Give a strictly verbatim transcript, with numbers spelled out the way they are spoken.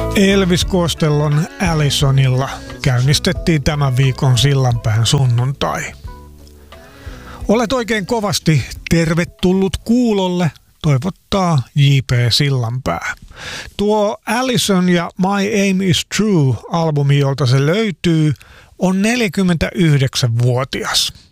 Elvis Costellon Allisonilla käynnistettiin tämän viikon Sillanpään sunnuntai. Olet oikein kovasti tervetullut kuulolle, toivottaa J P Sillanpää. Tuo Allison ja My Aim is True -albumi, jolta se löytyy, on neljäkymmentäyhdeksänvuotias.